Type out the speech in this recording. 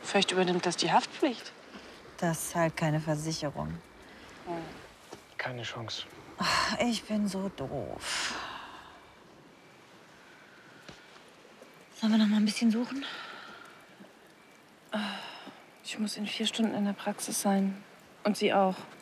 Vielleicht übernimmt das die Haftpflicht. Das ist halt keine Versicherung. Keine Chance. Ich bin so doof. Sollen wir noch mal ein bisschen suchen? Ich muss in 4 Stunden in der Praxis sein. Und Sie auch.